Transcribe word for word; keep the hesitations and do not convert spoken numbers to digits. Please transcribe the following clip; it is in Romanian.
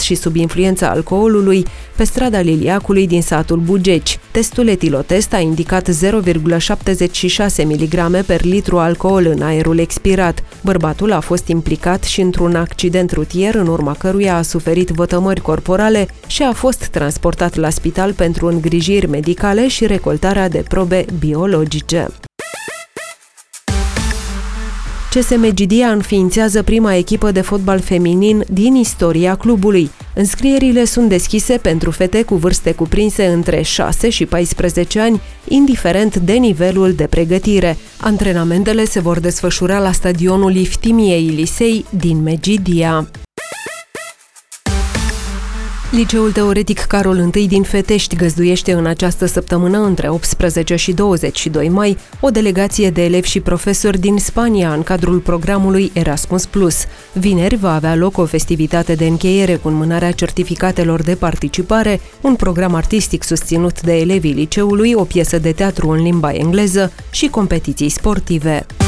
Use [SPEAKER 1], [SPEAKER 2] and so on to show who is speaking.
[SPEAKER 1] și sub influența alcoolului pe strada Liliacului din satul Bugeci. Testul etilotest a indicat zero virgulă șaptezeci și șase miligrame per litru alcool în aerul expirat. Bărbatul a fost implicat și într-un accident rutier în urma căruia a suferit vătămări corporale și a fost transportat la spital pentru îngrijiri medicale și recoltarea de probe biologice. C S Megidia înființează prima echipă de fotbal feminin din istoria clubului. Înscrierile sunt deschise pentru fete cu vârste cuprinse între șase și paisprezece ani, indiferent de nivelul de pregătire. Antrenamentele se vor desfășura la stadionul Iftimiei Lisei din Megidia. Liceul Teoretic Carol I din Fetești găzduiește în această săptămână, între optsprezece și douăzeci și doi mai, o delegație de elevi și profesori din Spania în cadrul programului Erasmus plus. Vineri va avea loc o festivitate de încheiere cu înmânarea certificatelor de participare, un program artistic susținut de elevii liceului, o piesă de teatru în limba engleză și competiții sportive.